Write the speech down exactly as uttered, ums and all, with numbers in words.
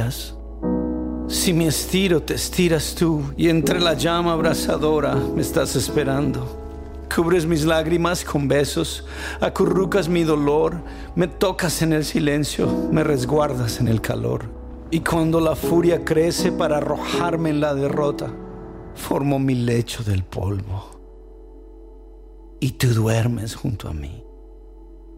estiras. Si me estiro, te estiras tú, y entre la llama abrasadora me estás esperando. Cubres mis lágrimas con besos, acurrucas mi dolor, me tocas en el silencio, me resguardas en el calor. Y cuando la furia crece para arrojarme en la derrota, formo mi lecho del polvo. Y tú duermes junto a mí.